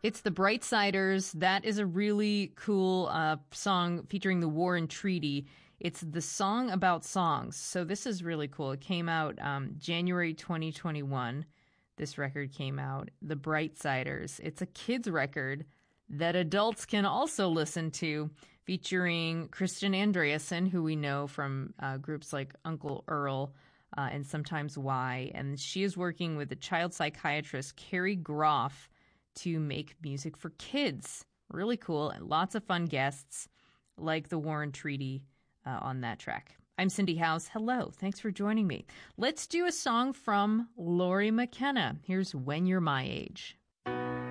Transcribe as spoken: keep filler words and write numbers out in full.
It's the Brightsiders. That is a really cool uh, song featuring the Warren Treaty. It's the song about songs. So this is really cool. It came out um, January twenty twenty-one. This record came out. The Brightsiders. It's a kids record that adults can also listen to, featuring Kristen Andreasen, who we know from uh, groups like Uncle Earl uh, and sometimes Y. And she is working with the child psychiatrist Carrie Groff to make music for kids. Really cool. And lots of fun guests like the Warren Treaty uh, on that track. I'm Cindy House. Hello. Thanks for joining me. Let's do a song from Lori McKenna. Here's When You're My Age.